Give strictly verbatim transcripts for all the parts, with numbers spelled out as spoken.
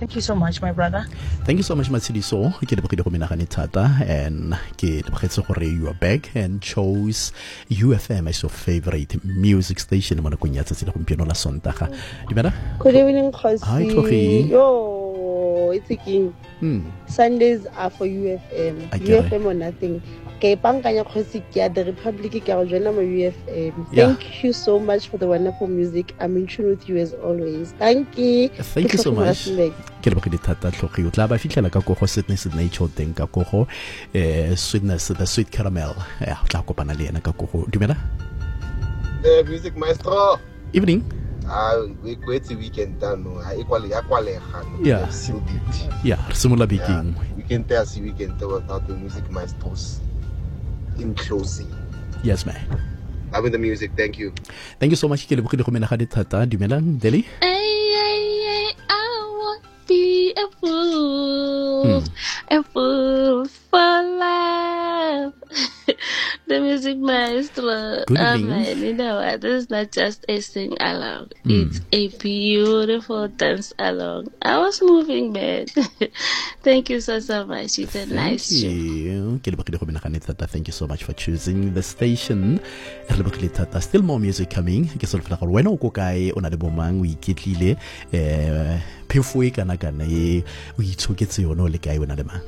Thank you so much, my brother. Thank you so much, Matshidiso. Ke lebogile go menagane thata, and ke lebogetse gore you are back and chose U F M as your favorite music station mo nakong ya tsatsi la gompieno la Sontaga. Dumela? Good evening, Khosi. Hi, Tlhogi. Yo, it's a king. Hmm. Sundays are for U F M. I get U F it. M or nothing. Ke pankanya Khosi ke the Republic ke go join my U F M. Yeah. Thank you so much for the wonderful music. I'm in tune with you as always. Thank you. Thank you so much. Ke lebogile thata Tlhogi. O tla ba fitlhela ka go go Sweetness Nature teng ka go go eh Sweetness the Sweet Caramel. Ya o tla kopana le ena ka go go. Dumela? The music maestro. Evening. Ah, we go it's a weekend down. I equally aqualega. Yeah. Yeah, re simola Yeah. baking. Weekend there, see weekend there without the music maestros in closing. Yes, man. Loving the music. Thank you. Thank you so much. Ke lebogile go menagane thata. Dumela, Deli? Ay, ay, ay, I want to be a fool, a fool for life. The music maestro. Good Oh evening. man, you know what? This is not just a sing along. Mm. It's a beautiful dance along. I was moving, man. Thank you so, so much. It's a nice Thank show. you. Ke lebogile go menagane thata. Thank you so much for choosing the station. Re lebogile thata. Still more music coming. Ke solofela gore wena o ko kae o na le bomang o iketlile eh phefo e kana kana e o itshoketse yone o le kae wena le mang.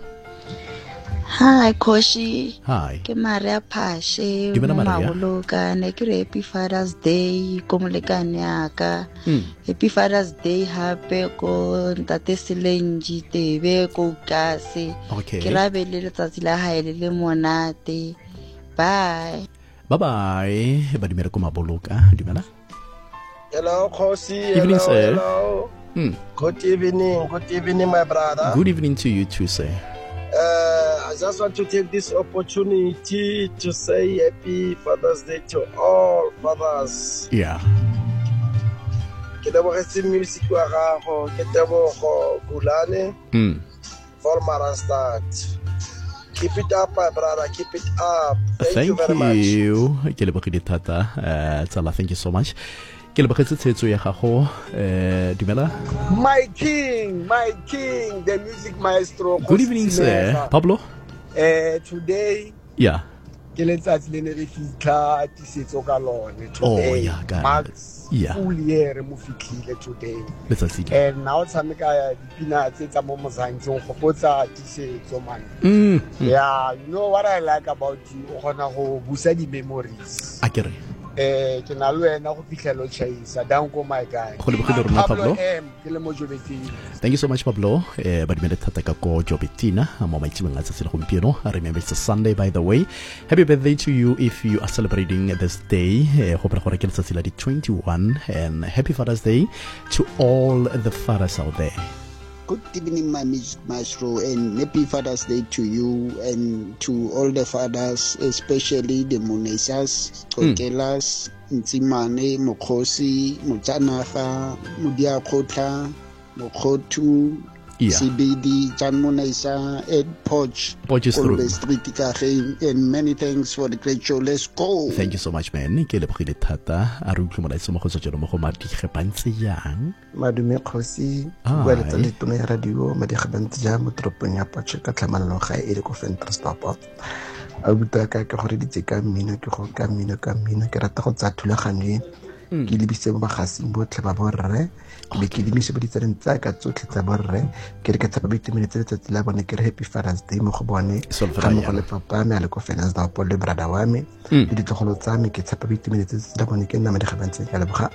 Hi, Koshi. Hi. Ke Maria Pashe. Dumela, Maria. Maria. Ne ke re Happy Father's Day ko molekane yaka. Mm. Happy Father's Day hape ko Ntate Selenji Tebe ko Kase. Okay. Ke rabele letsatsi la hae le le monate. Bye. Bye bye. Ba dumela ko maboloka. Dumela? Hello, Khosi. Evening, hello, sir. hello. Hmm. Good evening. Good evening, my brother. Good evening to you too, sir. Uh, I just want to take this opportunity to say Happy Father's Day to all fathers. Yeah. Ke lebogetse music wa gago, ke tebogo Gulane Mm. for Marastad. Keep it up, my brother. Keep it up. Thank, Thank you very much. you. Ke lebogile thata. Uh, Tsala, thank you so much. Ke lebogetse tshetso ya gago. Eh, dumela? My king, my king, the music maestro. Good evening, sir. Pablo? Uh, today, Yeah. ke letsatsi le ne re fitlha tisetso ka lone Oh, today. yeah, got it. Max Yeah. full year mo fitlhile today. Letsatsi le. And now tshameka dipina tse tsa mo mozantseng go gopotsa tisetso man. Mm. Yeah, you know what I like about you, o gona go busa di memories. A kere. Eh, ke na le wena go fitlhela chaisa. Down go my guy. Go lebogile rona, Pablo. M, ke le mo Jobeting. Thank you so much, Pablo. Eh, ba dumela thata ka ko Jobetina. Mo maitsibeng a tsatsi la gompieno. Remember, it's a Sunday, by the way. Happy birthday to you if you are celebrating this day. Eh, hope gore ke letsatsi la di twenty-one. And happy Father's Day to all the fathers out there. Good evening, my music maestro, and happy Father's Day to you and to all the fathers, especially the Monesas, Kokelas, Nzimane, Mokhosi, Mutanafa, Mudiakota, Mokhotu, Yeah. C B D, Jan Monesa, Ed Poch, Poch is through. Kolbe Street Cafe, and many thanks for the great show. Let's go. Thank you so much, man. Ke lebogile thata. A re utlwe molaetsa mo go tswa jalo mo go Madigebantse yang. Madume Khosi, Hi. bua letsa le tono ya radio Madigebantse jang mo toropong ya Potche ka tlhamalalo ga e le ko Ventersdorp. A buta ka ke gore ditse ka mmino ke go ka mmino ka mmino ke rata go tsa thulaganyo ke lebise mo bagasing botlhe ba borre ke be ke dimise ba ditsaleng tsa ka tsotlhe tsa borre ke re ke tsapa ba itumeletse letsatsi la bone ke re Happy Father's Day mo go bone ga mo go le papa me a le ko Ventersdorp le brother wa me le ditlogolo tsa me ke tsapa ba itumeletse letsatsi la bone ke nna Madigebantse ka leboga.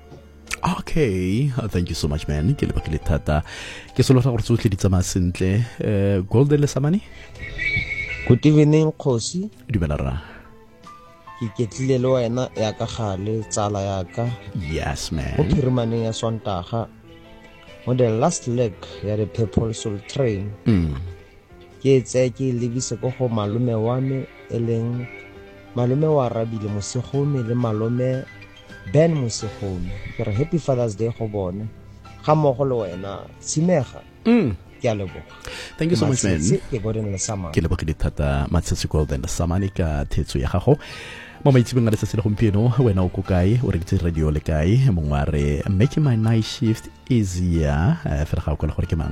Okay, uh, thank you so much, man. Ke lebogile thata. Ke solofela gore tsotlhe di tsamaya sentle. Eh, Golden le Samani? Good evening, Khosi. Dumela rra. Ke ketlile le wena ya ka gale tsala ya ka. Yes, man. Mo phirimaneng ya Sontaga. Mo the last leg ya the Purple Soul Train. Mm. Ke tse ke lebise go go malome wa me eleng malome wa Rabile Mosegome le malome Ben Mosegome. Ke re Happy Father's Day go bone. Ga mo go le wena Tshimega. Mm. Thank you so much, man. Ke Golden le Samani. Ke lebogile thata Matsatsi Golden le Samani ka thetso ya gago. Mo maitsibeng a letsatsi la gompieno wena o ko kae o rekitse radio le kae mongwe a re making my night shift easier. Eh, fela ga o kwa le gore ke mang